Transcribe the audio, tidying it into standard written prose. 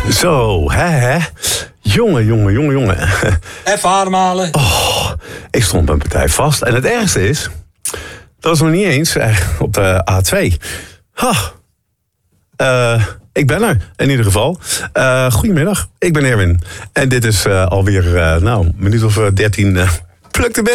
Zo, hè. Jongen. Even ademhalen. Oh, ik stond mijn partij vast. En het ergste is, dat was nog niet eens op de A2. Ik ben er, in ieder geval. Goedemiddag, ik ben Erwin. En dit is alweer, minuut of 13... Pluk de